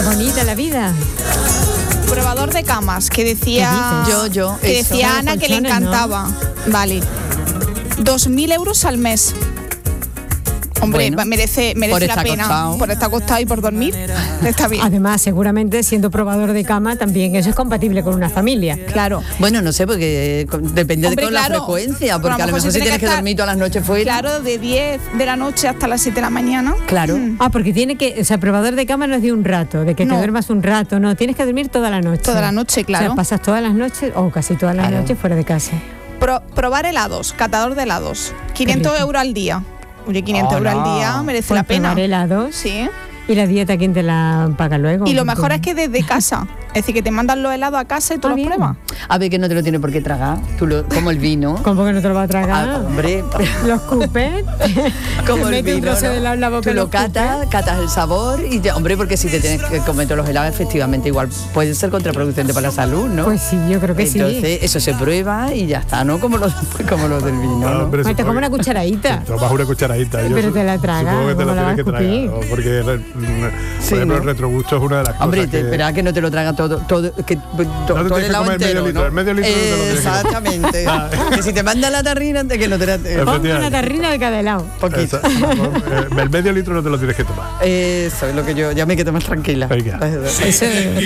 bonita la vida. Probador de camas, que decía... Yo. Que eso. decía Ana que le encantaba. ¿No? Vale. 2.000 euros al mes. Hombre, bueno, merece la pena. Costado. Por estar acostado y por dormir. Está bien. Además, seguramente siendo probador de cama también eso es compatible con una familia. Claro. Bueno, no sé, porque depende Hombre, de claro, la frecuencia, porque pero a lo mejor si tienes que dormir todas las noches fuera. Claro, de 10 de la noche hasta las 7 de la mañana. Claro. Porque tiene que, o sea, probador de cama no es de un rato, de que te duermas un rato, no, tienes que dormir toda la noche. Toda la noche, claro. O sea, pasas todas las noches o casi todas las noches fuera de casa. Probar helados, catador de helados. 500 euros al día. Oye, 500 euros al día merece la pena. Probar helados. Sí. ¿Y la dieta quién te la paga luego? Y lo mejor es que desde casa. Es decir, que te mandan los helados a casa y tú los pruebas. A ver, que no te lo tienes por qué tragar. Como el vino. ¿Cómo que no te lo vas a tragar? Hombre. Los cupes. Como el vino, trozo de helado en la boca. Tú lo catas el sabor y ya, hombre, porque si te tienes que comer todos los helados, efectivamente, igual puede ser contraproducente para la salud, ¿no? Pues sí, yo creo que Entonces, eso se prueba y ya está, ¿no? Como los del vino, ¿no? Pues te como una cucharadita. Tomas una cucharadita. Pero te la tragas. Supongo que te la ¿cómo tienes que tragar, ¿no? Porque, por ejemplo, el retrogusto es una de las cosas. Hombre, espera que no te lo traga todo el helado entero, ¿no? El medio litro no te lo tienes que comer. Exactamente. Que si te manda la tarrina, antes que no te la... Ponme una tarrina de cada helado. Poquito. El medio litro no te lo tienes que tomar. Eso es lo que yo ya me quedo más tranquila. Venga. Eso es